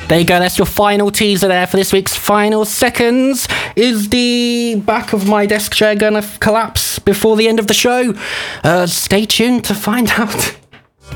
There you go, that's your final teaser there for this week's Final Seconds. Is the back of my desk chair gonna collapse before the end of the show? Stay tuned to find out.